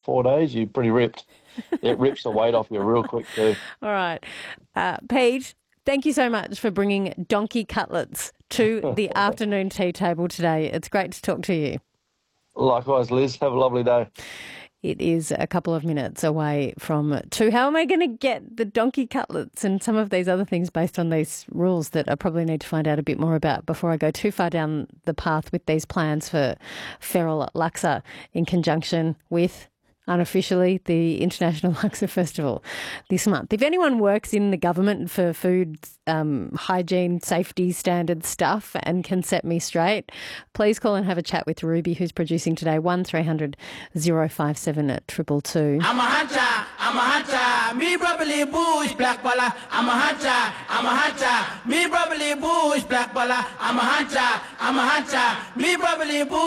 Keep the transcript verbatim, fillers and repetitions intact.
four days, you're pretty ripped. It rips the weight off you real quick too. All right. Uh, Pete, thank you so much for bringing donkey cutlets to the afternoon tea table today. It's great to talk to you. Likewise, Liz. Have a lovely day. It is a couple of minutes away from two. How am I going to get the donkey cutlets and some of these other things based on these rules that I probably need to find out a bit more about before I go too far down the path with these plans for feral laksa in conjunction with, unofficially, the International Laksa Festival this month. If anyone works in the government for food um, hygiene, safety standard stuff and can set me straight, please call and have a chat with Ruby, who's producing today. one three hundred oh five seven at two two two. I'm a hunter, I'm a hunter, me probably bush black baller. I'm a hunter, I'm a hunter, me probably bush black baller. I'm a hunter, I'm a hunter, me probably bush.